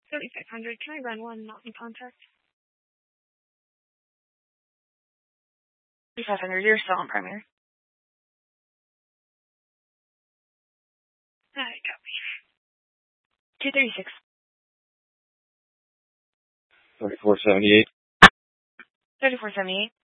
3500. Can I run one not in contact? 3500, you're still on primary. Alright, copy. 236. 3478. 3478.